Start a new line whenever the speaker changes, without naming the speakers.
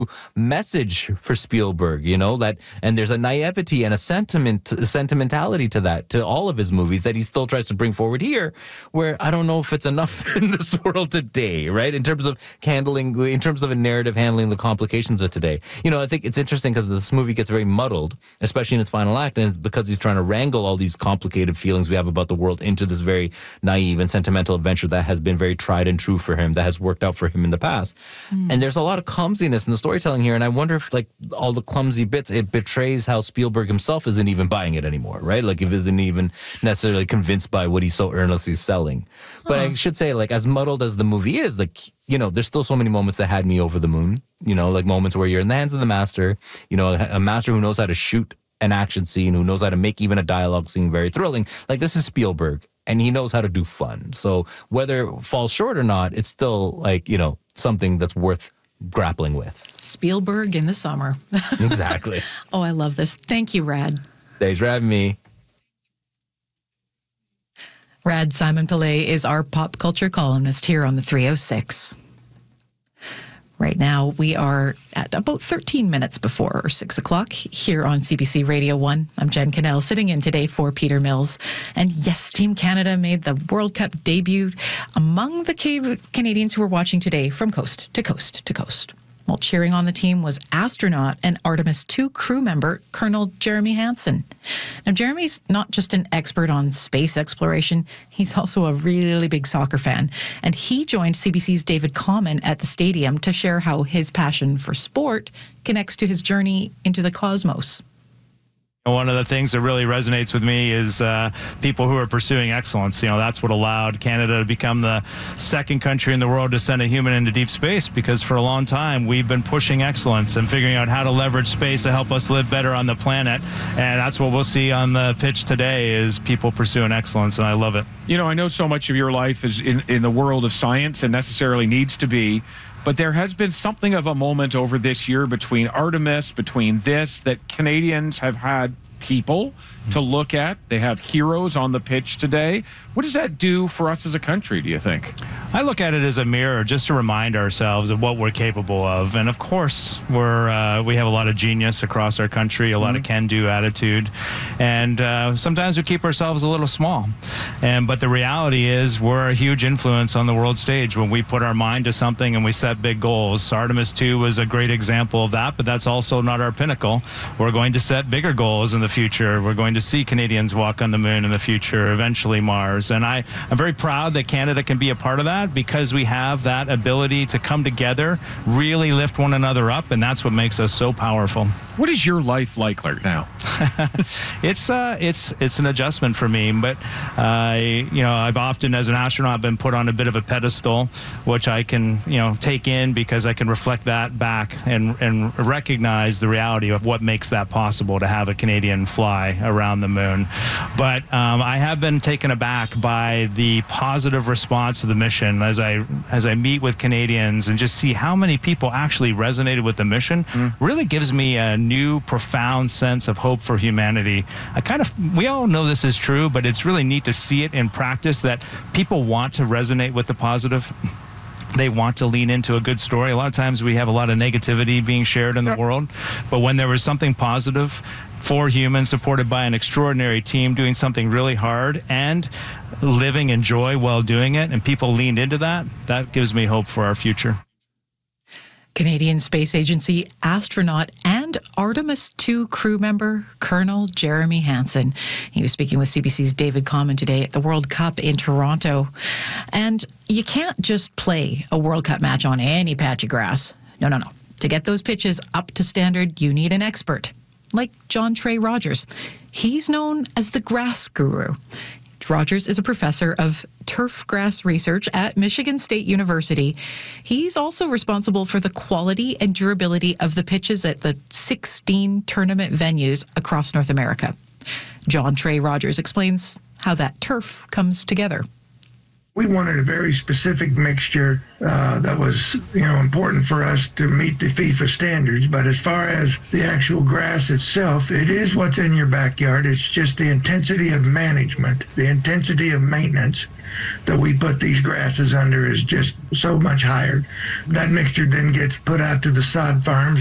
message for Spielberg, you know, that, and there's a naivety and a sentimentality to that, to all of his movies that he still tries to bring forward here, where I don't know if it's enough in this world today, right? In terms of a narrative handling the complications of today. You know, I think it's interesting because this movie gets very muddled, especially in its final act, and it's because he's trying to wrangle all these complicated feelings we have about the world into this very naive and sentimental adventure that has been very tried and true for him, that has worked out for him in the past. And there's a lot of clumsiness in the storytelling here, and I wonder if, like, all the clumsy bits, it betrays how Spielberg himself isn't even buying it anymore, right? Like, if isn't even necessarily convinced by what he's so earnestly selling. But I should say, like, as muddled as the movie is, like, you know, there's still so many moments that had me over the moon, you know, like moments where you're in the hands of the master, you know, a master who knows how to shoot an action scene, who knows how to make even a dialogue scene very thrilling. Like, this is Spielberg, and he knows how to do fun. So whether it falls short or not, it's still, like, you know, something that's worth grappling with.
Spielberg in the summer.
Exactly.
Oh, I love this. Thank you, Rad.
Thanks for having me.
Rad Simon Pillay is our pop culture columnist here on the 306. Right now, we are at about 13 minutes before 6 o'clock here on CBC Radio 1. I'm Jen Cannell, sitting in today for Peter Mills. And yes, Team Canada made the World Cup debut among the Canadians who were watching today from coast to coast to coast. While cheering on the team was astronaut and Artemis II crew member Colonel Jeremy Hansen. Now, Jeremy's not just an expert on space exploration, he's also a really big soccer fan. And he joined CBC's David Common at the stadium to share how his passion for sport connects to his journey into the cosmos.
One of the things that really resonates with me is people who are pursuing excellence. You know, that's what allowed Canada to become the second country in the world to send a human into deep space, because for a long time we've been pushing excellence and figuring out how to leverage space to help us live better on the planet. And that's what we'll see on the pitch today, is people pursuing excellence, and I love it.
You know, I know so much of your life is in the world of science and necessarily needs to be, but there has been something of a moment over this year between Artemis, between this, that Canadians have had people to look at. They have heroes on the pitch today. What does that do for us as a country, do you think?
I look at it as a mirror just to remind ourselves of what we're capable of. And of course, we have a lot of genius across our country, a lot of can-do attitude. And sometimes we keep ourselves a little small. But the reality is we're a huge influence on the world stage when we put our mind to something and we set big goals. Artemis II was a great example of that, but that's also not our pinnacle. We're going to set bigger goals in the future. We're going to see Canadians walk on the moon in the future, eventually Mars. And I'm very proud that Canada can be a part of that, because we have that ability to come together, really lift one another up, and that's what makes us so powerful.
What is your life like right now?
It's an adjustment for me, but I've often, as an astronaut, been put on a bit of a pedestal, which I can take in, because I can reflect that back and recognize the reality of what makes that possible, to have a Canadian fly around the moon. But I have been taken aback by the positive response to the mission as I meet with Canadians and just see how many people actually resonated with the mission. Really gives me a new profound sense of hope for humanity. We all know this is true, but it's really neat to see it in practice, that people want to resonate with the positive. They want to lean into a good story. A lot of times we have a lot of negativity being shared in the world, but when there was something positive, for humans, supported by an extraordinary team, doing something really hard and living in joy while doing it, and people leaned into that, that gives me hope for our future.
Canadian Space Agency astronaut and Artemis II crew member Colonel Jeremy Hansen. He was speaking with CBC's David Common today at the World Cup in Toronto. And you can't just play a World Cup match on any patch of grass. No. To get those pitches up to standard, you need an expert, like John Trey Rogers. He's known as the grass guru. Rogers is a professor of turf grass research at Michigan State University. He's also responsible for the quality and durability of the pitches at the 16 tournament venues across North America. John Trey Rogers explains how that turf comes together.
We wanted a very specific mixture that was, important for us to meet the FIFA standards. But as far as the actual grass itself, it is what's in your backyard. It's just the intensity of management, the intensity of maintenance that we put these grasses under is just so much higher. That mixture then gets put out to the sod farms